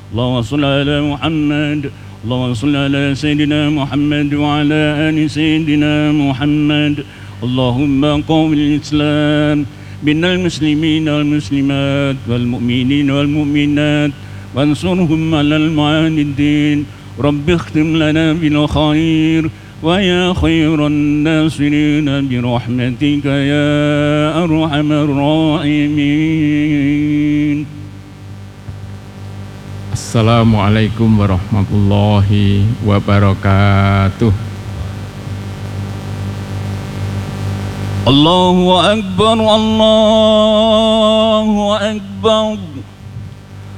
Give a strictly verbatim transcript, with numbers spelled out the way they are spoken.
اللهم صل على محمد اللهم صل على سيدنا محمد وعلى آل سيدنا محمد. اللهم قوم الإسلام بين المسلمين والمسلمات والمؤمنين والمؤمنات وانصرهم على المعاندين. رب اختم لنا بالخير ويا خير الناصرين برحمتك يا أرحم الراحمين. Assalamualaikum warahmatullahi wabarakatuh. الله أكبر الله أكبر.